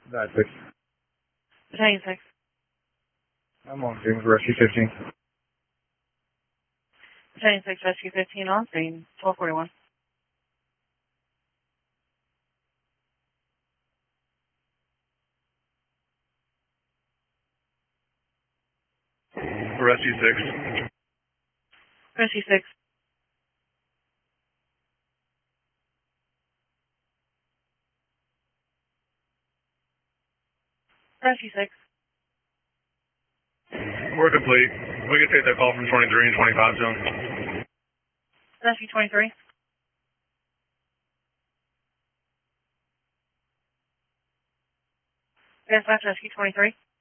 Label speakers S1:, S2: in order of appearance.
S1: That's it.
S2: Battalion 6.
S1: I'm on scene with Rescue 15.
S2: Battalion 6, Rescue 15 on scene, 1241.
S3: Rescue 6.
S2: Rescue 6. Rescue 6.
S3: We're complete. We can take that call from 23 and 25 zone.
S2: Rescue 23. Dispatch, Rescue 23.